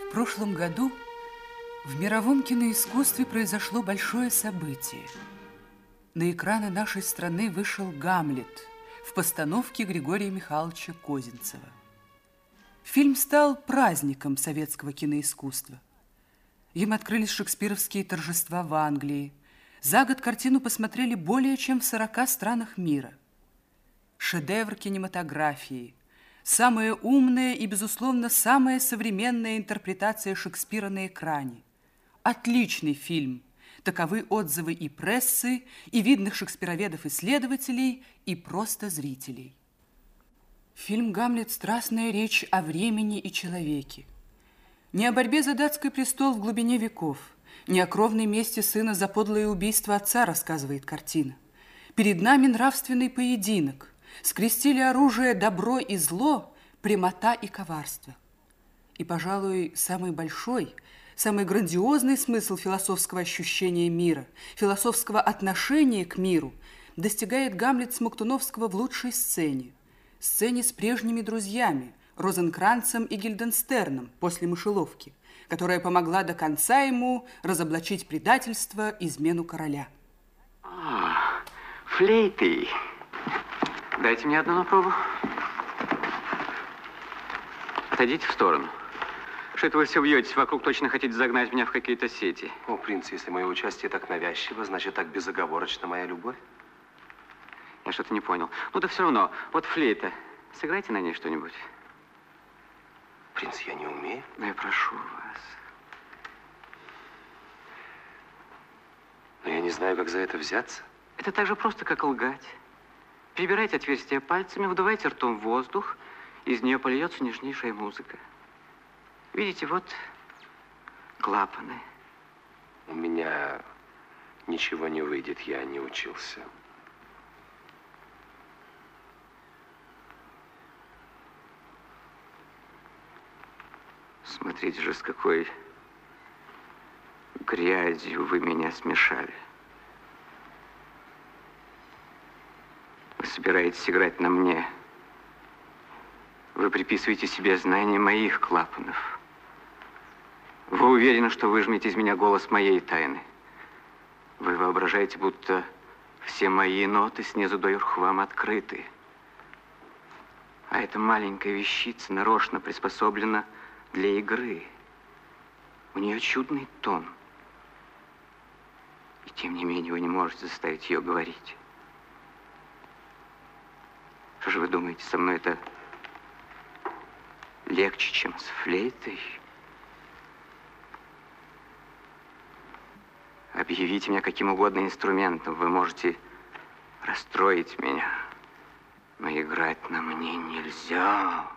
В прошлом году в мировом киноискусстве произошло большое событие. На экраны нашей страны вышел «Гамлет» в постановке Григория Михайловича Козинцева. Фильм стал праздником советского киноискусства. Им открылись шекспировские торжества в Англии. За год картину посмотрели более чем в 40 странах мира. Шедевр кинематографии, самая умная и, безусловно, самая современная интерпретация Шекспира на экране. Отличный фильм. Таковы отзывы и прессы, и видных шекспироведов-исследователей, и просто зрителей. Фильм «Гамлет» – страстная речь о времени и человеке. Не о борьбе за датский престол в глубине веков, не о кровной мести сына за подлое убийство отца рассказывает картина. Перед нами нравственный поединок. Скрестили оружие добро и зло, прямота и коварство. И, пожалуй, самый большой, самый грандиозный смысл философского ощущения мира, философского отношения к миру достигает Гамлет Смоктуновского в лучшей сцене с прежними друзьями, Розенкранцем и Гильденстерном после мышеловки, которая помогла до конца ему разоблачить предательство, измену короля. Флейты. Дайте мне одну на пробу. Отойдите в сторону. Что это вы все бьетесь вокруг, точно хотите загнать меня в какие-то сети? О, принц, если мое участие так навязчиво, значит, так безоговорочно моя любовь. Я что-то не понял. Ну да все равно. Вот флейта. Сыграйте на ней что-нибудь. Принц, я не умею. Ну, я прошу вас. Но я не знаю, как за это взяться. Это так же просто, как лгать. Перебирайте отверстия пальцами, вдувайте ртом воздух, из нее польется нежнейшая музыка. Видите, вот клапаны. У меня ничего не выйдет, я не учился. Смотрите же, с какой грязью вы меня смешали. Вы собираетесь играть на мне. Вы приписываете себе знание моих клапанов. Вы уверены, что выжмете из меня голос моей тайны. Вы воображаете, будто все мои ноты снизу доверху вам открыты. А эта маленькая вещица нарочно приспособлена для игры. У нее чудный тон. И тем не менее вы не можете заставить ее говорить. Что же вы думаете, со мной это легче, чем с флейтой? Объявите меня каким угодно инструментом. Вы можете расстроить меня, но играть на мне нельзя.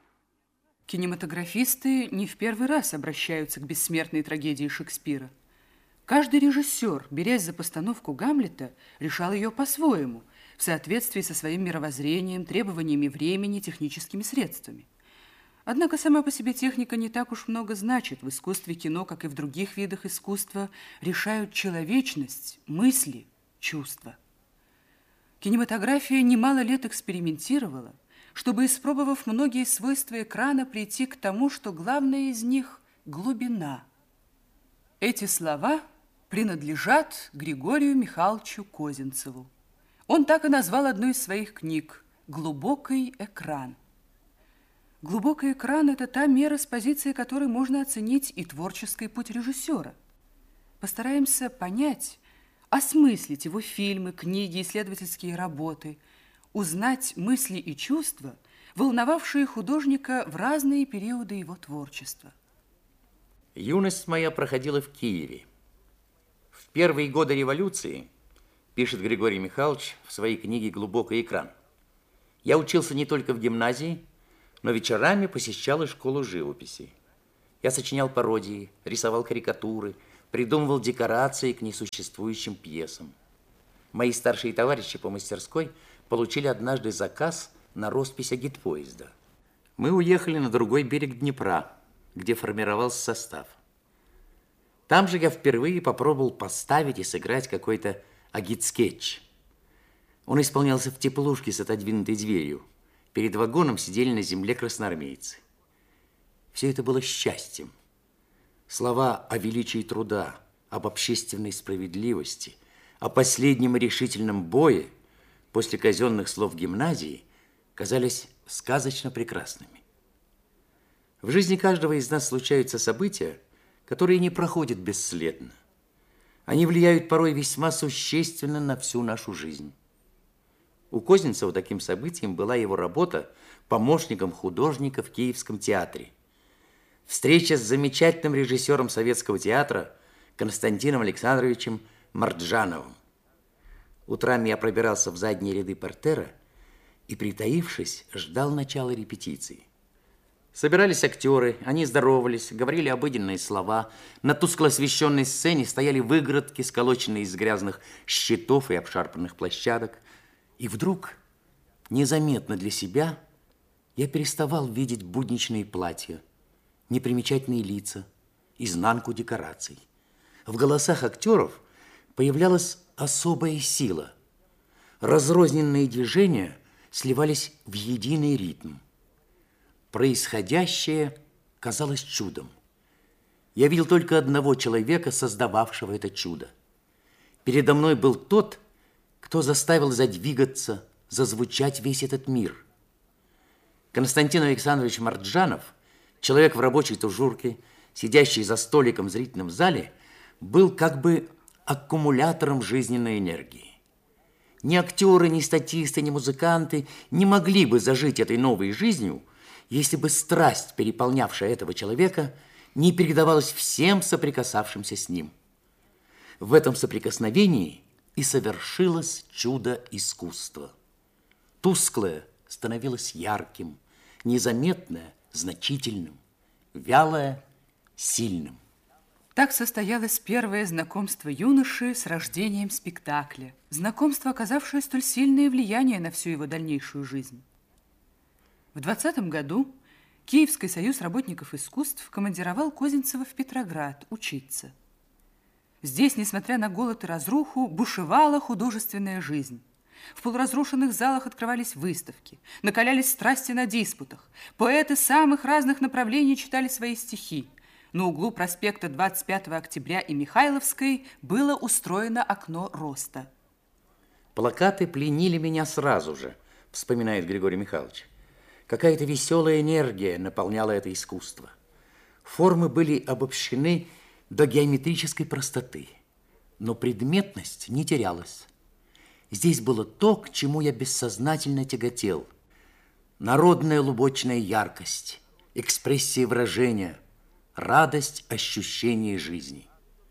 Кинематографисты не в первый раз обращаются к бессмертной трагедии Шекспира. Каждый режиссер, берясь за постановку Гамлета, решал ее по-своему, в соответствии со своим мировоззрением, требованиями времени, техническими средствами. Однако сама по себе техника не так уж много значит. В искусстве кино, как и в других видах искусства, решают человечность, мысли, чувства. Кинематография немало лет экспериментировала, чтобы, испробовав многие свойства экрана, прийти к тому, что главное из них – глубина. Эти слова принадлежат Григорию Михайловичу Козинцеву. Он так и назвал одну из своих книг «Глубокий экран». Глубокий экран – это та мера, с позиции которой можно оценить и творческий путь режиссера. Постараемся понять, осмыслить его фильмы, книги, исследовательские работы, узнать мысли и чувства, волновавшие художника в разные периоды его творчества. Юность моя проходила в Киеве. В первые годы революции, пишет Григорий Михайлович в своей книге «Глубокий экран», я учился не только в гимназии, но вечерами посещал и школу живописи. Я сочинял пародии, рисовал карикатуры, придумывал декорации к несуществующим пьесам. Мои старшие товарищи по мастерской получили однажды заказ на роспись агитпоезда. Мы уехали на другой берег Днепра, где формировался состав. Там же я впервые попробовал поставить и сыграть какой-то агитскетч. Он исполнялся в теплушке с отодвинутой дверью. Перед вагоном сидели на земле красноармейцы. Все это было счастьем. Слова о величии труда, об общественной справедливости, о последнем решительном бое после казенных слов гимназии казались сказочно прекрасными. В жизни каждого из нас случаются события, которые не проходят бесследно. Они влияют порой весьма существенно на всю нашу жизнь. У Козинцева таким событием была его работа помощником художника в Киевском театре. Встреча с замечательным режиссером советского театра Константином Александровичем Марджановым. Утрами я пробирался в задние ряды портера и, притаившись, ждал начала репетиции. Собирались актеры, они здоровались, говорили обыденные слова. На тускло освещенной сцене стояли выгородки, сколоченные из грязных щитов и обшарпанных площадок. И вдруг, незаметно для себя, я переставал видеть будничные платья, непримечательные лица, изнанку декораций. В голосах актеров появлялась особая сила. Разрозненные движения сливались в единый ритм. Происходящее казалось чудом. Я видел только одного человека, создававшего это чудо. Передо мной был тот, кто заставил задвигаться, зазвучать весь этот мир. Константин Александрович Марджанов, человек в рабочей тужурке, сидящий за столиком в зрительном зале, был как бы аккумулятором жизненной энергии. Ни актеры, ни статисты, ни музыканты не могли бы зажить этой новой жизнью, если бы страсть, переполнявшая этого человека, не передавалась всем соприкасавшимся с ним. В этом соприкосновении и совершилось чудо искусства. Тусклое становилось ярким, незаметное – значительным, вялое – сильным. Так состоялось первое знакомство юноши с рождением спектакля. Знакомство, оказавшее столь сильное влияние на всю его дальнейшую жизнь. В 20 году Киевский союз работников искусств командировал Козинцева в Петроград учиться. Здесь, несмотря на голод и разруху, бушевала художественная жизнь. В полуразрушенных залах открывались выставки, накалялись страсти на диспутах. Поэты самых разных направлений читали свои стихи. На углу проспекта 25 октября и Михайловской было устроено окно роста. Плакаты пленили меня сразу же, вспоминает Григорий Михайлович. Какая-то веселая энергия наполняла это искусство. Формы были обобщены до геометрической простоты, но предметность не терялась. Здесь было то, к чему я бессознательно тяготел. Народная лубочная яркость, экспрессия выражения, радость ощущения жизни.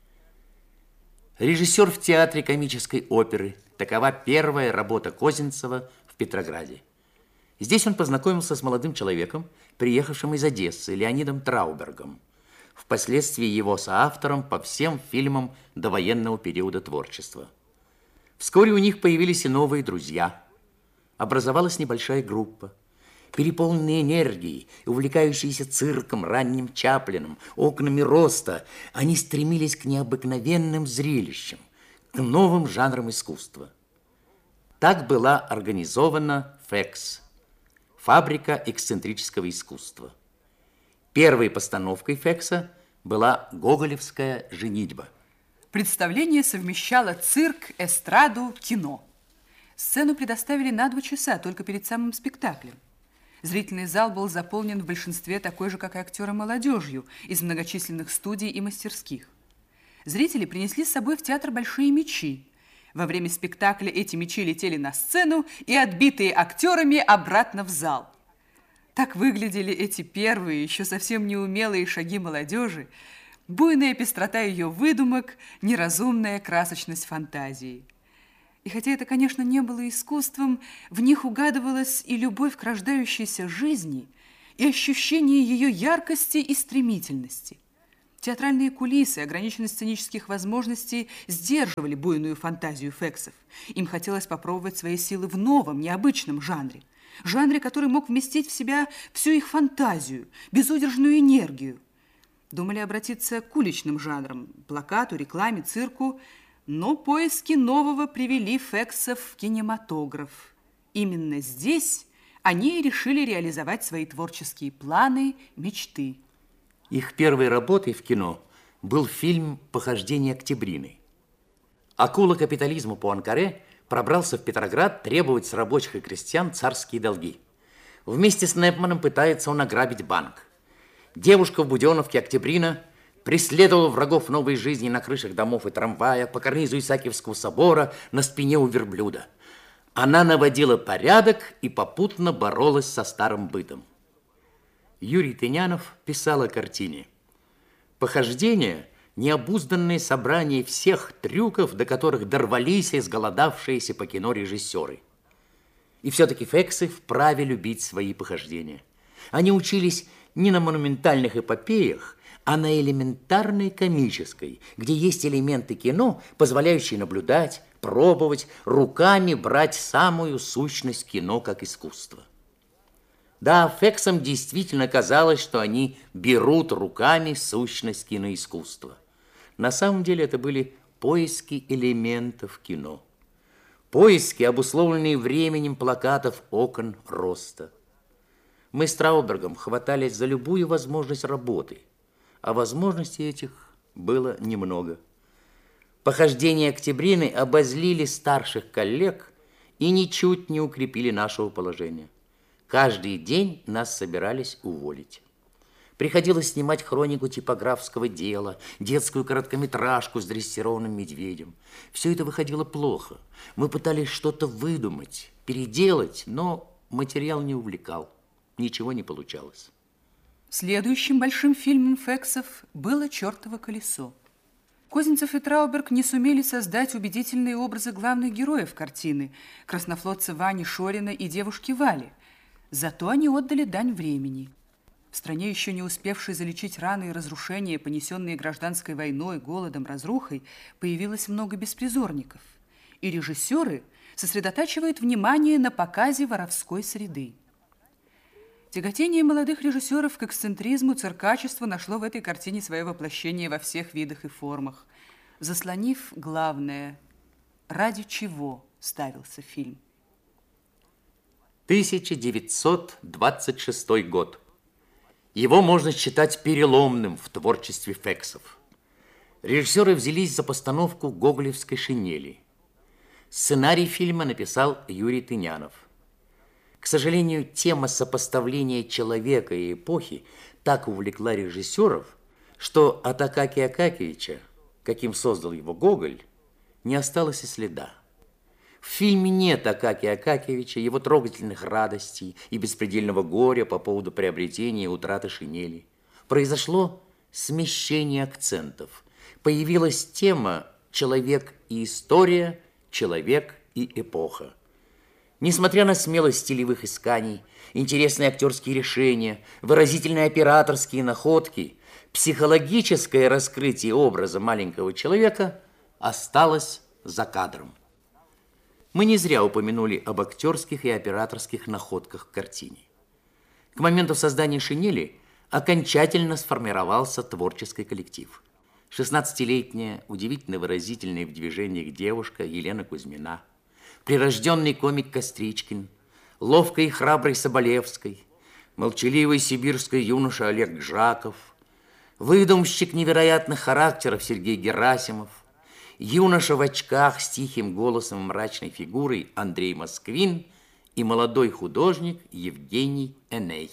Режиссер в театре комической оперы – такова первая работа Козинцева в Петрограде. Здесь он познакомился с молодым человеком, приехавшим из Одессы, Леонидом Траубергом, впоследствии его соавтором по всем фильмам довоенного периода творчества. Вскоре у них появились и новые друзья. Образовалась небольшая группа. Переполненные энергией, увлекающиеся цирком, ранним Чаплином, окнами роста, они стремились к необыкновенным зрелищам, к новым жанрам искусства. Так была организована ФЭКС – фабрика эксцентрического искусства. Первой постановкой ФЭКСа была гоголевская «Женитьба». Представление совмещало цирк, эстраду, кино. Сцену предоставили на 2 часа, только перед самым спектаклем. Зрительный зал был заполнен в большинстве такой же, как и актеры, молодежью из многочисленных студий и мастерских. Зрители принесли с собой в театр большие мячи. Во время спектакля эти мячи летели на сцену и, отбитые актерами, обратно в зал. Так выглядели эти первые, еще совсем неумелые шаги молодежи, буйная пестрота ее выдумок, неразумная красочность фантазии. И хотя это, конечно, не было искусством, в них угадывалась и любовь к рождающейся жизни, и ощущение ее яркости и стремительности. Театральные кулисы, ограниченность сценических возможностей сдерживали буйную фантазию фексов. Им хотелось попробовать свои силы в новом, необычном жанре. Жанре, который мог вместить в себя всю их фантазию, безудержную энергию. Думали обратиться к уличным жанрам, плакату, рекламе, цирку, но поиски нового привели фексов в кинематограф. Именно здесь они решили реализовать свои творческие планы, мечты. Их первой работой в кино был фильм «Похождение Октябрины». Акула капитализма Пуанкаре пробрался в Петроград требовать с рабочих и крестьян царские долги. Вместе с Непманом пытается он ограбить банк. Девушка в буденовке Октябрина преследовала врагов новой жизни на крышах домов и трамвая, по карнизу Исаакиевского собора, на спине у верблюда. Она наводила порядок и попутно боролась со старым бытом. Юрий Тынянов писал о картине: «Похождение – необузданное собрание всех трюков, до которых дорвались изголодавшиеся по кино режиссеры. И все-таки фексы вправе любить свои похождения. Они учились не на монументальных эпопеях, а на элементарной комической, где есть элементы кино, позволяющие наблюдать, пробовать, руками брать самую сущность кино как искусство». Да, фексам действительно казалось, что они берут руками сущность киноискусства. На самом деле это были поиски элементов кино. Поиски, обусловленные временем плакатов окон роста. Мы с Траубергом хватались за любую возможность работы, а возможностей этих было немного. Похождения Октябрины обозлили старших коллег и ничуть не укрепили нашего положения. Каждый день нас собирались уволить. Приходилось снимать хронику типографского дела, детскую короткометражку с дрессированным медведем. Все это выходило плохо. Мы пытались что-то выдумать, переделать, но материал не увлекал. Ничего не получалось. Следующим большим фильмом фексов было «Чертово колесо». Козинцев и Трауберг не сумели создать убедительные образы главных героев картины – краснофлотца Вани Шорина и девушки Вали. Зато они отдали дань времени. В стране, еще не успевшей залечить раны и разрушения, понесенные гражданской войной, голодом, разрухой, появилось много беспризорников. И режиссеры сосредотачивают внимание на показе воровской среды. Тяготение молодых режиссеров к эксцентризму, циркачеству нашло в этой картине свое воплощение во всех видах и формах, заслонив главное, ради чего ставился фильм. 1926 год. Его можно считать переломным в творчестве фексов. Режиссеры взялись за постановку гоголевской «Шинели». Сценарий фильма написал Юрий Тынянов. К сожалению, тема сопоставления человека и эпохи так увлекла режиссеров, что от Акакия Акакиевича, каким создал его Гоголь, не осталось и следа. В фильме нет Акакия Акакиевича, его трогательных радостей и беспредельного горя по поводу приобретения и утраты шинели. Произошло смещение акцентов. Появилась тема «Человек и история», «Человек и эпоха». Несмотря на смелость стилевых исканий, интересные актерские решения, выразительные операторские находки, психологическое раскрытие образа маленького человека осталось за кадром. Мы не зря упомянули об актерских и операторских находках в картине. К моменту создания «Шинели» окончательно сформировался творческий коллектив. 16-летняя, удивительно выразительная в движениях девушка Елена Кузьмина, прирожденный комик Костричкин, ловкий и храбрый Соболевский, молчаливый сибирский юноша Олег Жаков, выдумщик невероятных характеров Сергей Герасимов, юноша в очках с тихим голосом и мрачной фигурой Андрей Москвин и молодой художник Евгений Эней.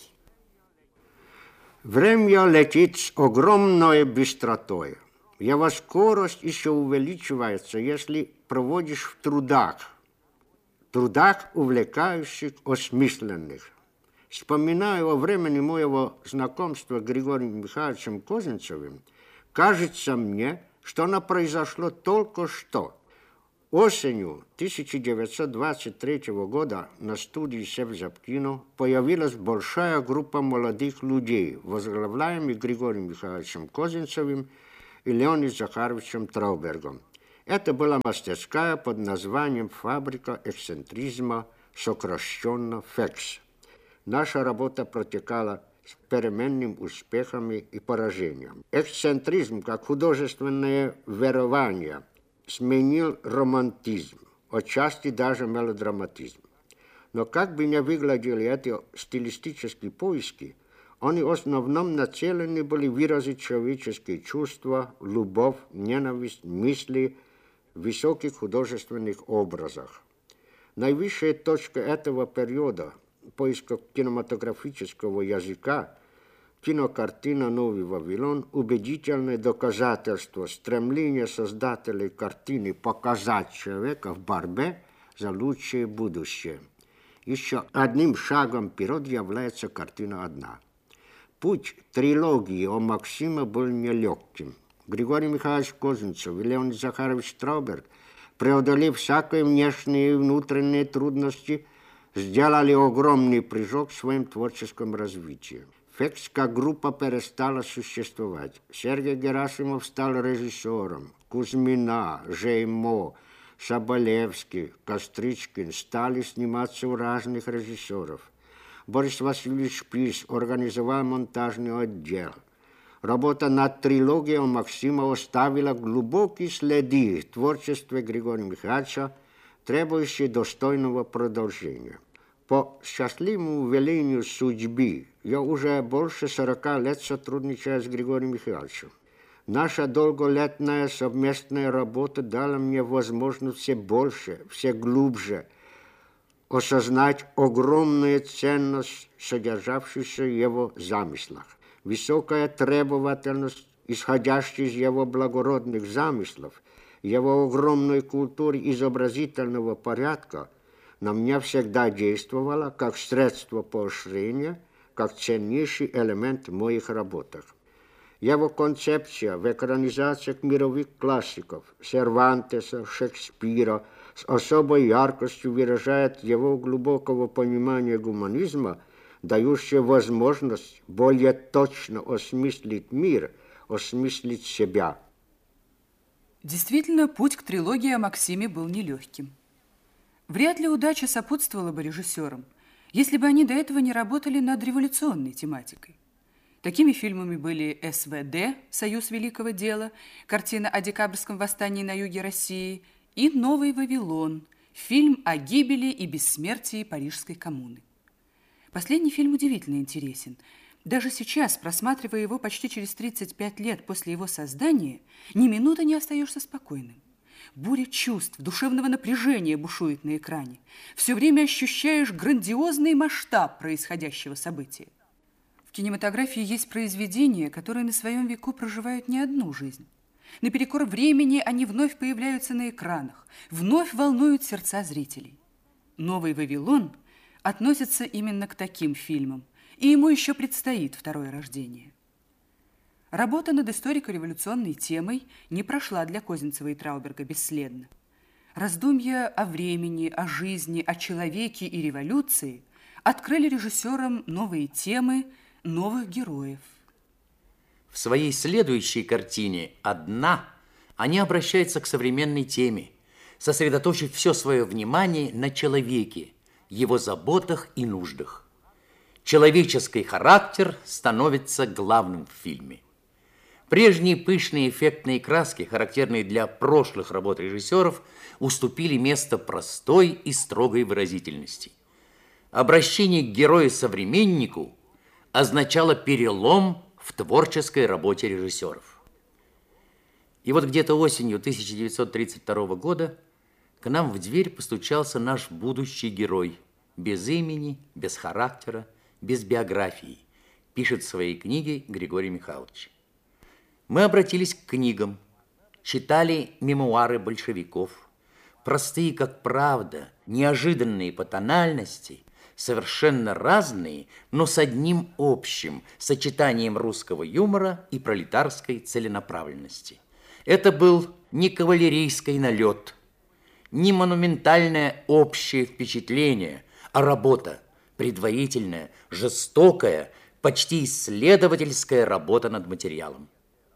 Время летит с огромной быстротой. Его скорость еще увеличивается, если проводишь в трудах, увлекающих, осмысленных. Вспоминая о времени моего знакомства с Григорием Михайловичем Козинцевым, кажется мне, что оно произошло только что. Осенью 1923 года на студии Севзапкино появилась большая группа молодых людей, возглавляемых Григорием Михайловичем Козинцевым и Леонидом Захаровичем Траубергом. Это была мастерская под названием «Фабрика эксцентризма», сокращенно «ФЕКС». Наша работа протекала с переменными успехами и поражением. Эксцентризм, как художественное верование, сменил романтизм, отчасти даже мелодраматизм. Но как бы ни выглядели эти стилистические поиски, Они в основном нацелены были выразить человеческие чувства, любовь, ненависть, мысли в высоких художественных образах. Наивысшая точка этого периода поиска кинематографического языка кинокартина «Новый Вавилон» – убедительное доказательство стремления создателей картины показать человека в борьбе за лучшее будущее. Еще одним шагом вперед является картина одна. Путь трилогии о Максиме был нелегким. Григорий Михайлович Козинцев и Леонид Захарович Трауберг, преодолев всякие внешние и внутренние трудности, сделали огромный прыжок в своем творческом развитии. Фекская группа перестала существовать. Сергей Герасимов стал режиссером. Кузьмина, Жеймо, Соболевский, Костричкин стали сниматься у разных режиссеров. Борис Васильевич Пис организовал монтажный отдел. Работа над трилогией Максима оставила глубокие следы в творчестве Григория Михайловича, требующие достойного продолжения. По счастливому велению судьбы я уже больше 40 лет сотрудничаю с Григорием Михайловичем. Наша долголетняя совместная работа дала мне возможность все больше, все глубже осознать огромную ценность, содержавшуюся в его замыслах. Высокая требовательность, исходящая из его благородных замыслов, его огромной культуры изобразительного порядка, на меня всегда действовала как средство поощрения, как ценнейший элемент в моих работах. Его концепция в экранизациях мировых классиков Сервантеса, Шекспира с особой яркостью выражает его глубокого понимания гуманизма, дающего возможность более точно осмыслить мир, осмыслить себя. Действительно, путь к трилогии о Максиме был нелегким. Вряд ли удача сопутствовала бы режиссерам, если бы они до этого не работали над революционной тематикой. Такими фильмами были СВД «Союз великого дела», картина о декабрьском восстании на юге России, и «Новый Вавилон», фильм о гибели и бессмертии Парижской коммуны. Последний фильм удивительно интересен. Даже сейчас, просматривая его почти через 35 лет после его создания, ни минуты не остаешься спокойным. Буря чувств, душевного напряжения бушует на экране. Все время ощущаешь грандиозный масштаб происходящего события. В кинематографии есть произведения, которые на своем веку проживают не одну жизнь. Наперекор времени они вновь появляются на экранах, вновь волнуют сердца зрителей. «Новый Вавилон» относится именно к таким фильмам, и ему еще предстоит второе рождение. Работа над историко-революционной темой не прошла для Козинцева и Трауберга бесследно. Раздумья о времени, о жизни, о человеке и революции открыли режиссерам новые темы, новых героев. В своей следующей картине «Одна» они обращаются к современной теме, сосредоточив все свое внимание на человеке, его заботах и нуждах. Человеческий характер становится главным в фильме. Прежние пышные эффектные краски, характерные для прошлых работ режиссеров, уступили место простой и строгой выразительности. Обращение к герою-современнику означало перелом в творческой работе режиссеров. И вот где-то осенью 1932 года к нам в дверь постучался наш будущий герой, без имени, без характера, без биографии, пишет в своей книге Григорий Михайлович. Мы обратились к книгам, читали мемуары большевиков, простые как правда, неожиданные по тональности, совершенно разные, но с одним общим сочетанием русского юмора и пролетарской целенаправленности. Это был не кавалерийский налет, не монументальное общее впечатление, а работа, предварительная, жестокая, почти исследовательская работа над материалом.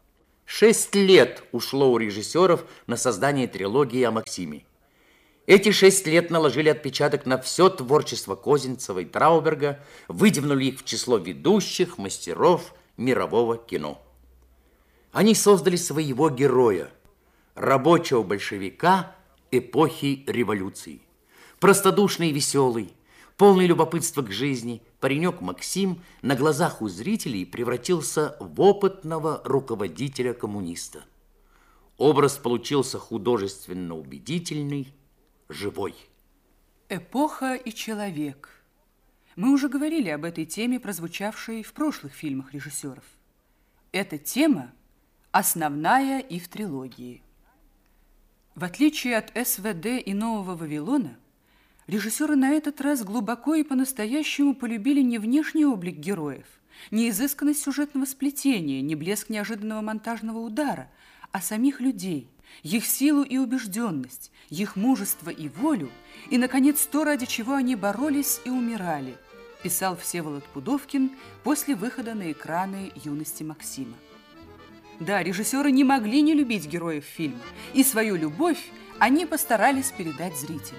6 лет ушло у режиссеров на создание трилогии о Максиме. Эти 6 лет наложили отпечаток на все творчество Козинцева и Трауберга, выдвинули их в число ведущих мастеров мирового кино. Они создали своего героя, рабочего большевика эпохи революции. Простодушный и веселый, полный любопытства к жизни, паренек Максим на глазах у зрителей превратился в опытного руководителя-коммуниста. Образ получился художественно убедительный, живой. Эпоха и человек. Мы уже говорили об этой теме, прозвучавшей в прошлых фильмах режиссеров. Эта тема основная и в трилогии. В отличие от СВД и Нового Вавилона, режиссеры на этот раз глубоко и по-настоящему полюбили не внешний облик героев, не изысканность сюжетного сплетения, не блеск неожиданного монтажного удара, а самих людей, их силу и убежденность, их мужество и волю, и, наконец, то, ради чего они боролись и умирали, писал Всеволод Пудовкин после выхода на экраны «Юности Максима». Да, режиссеры не могли не любить героев фильма, и свою любовь они постарались передать зрителю.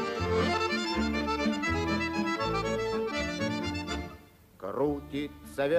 Крутится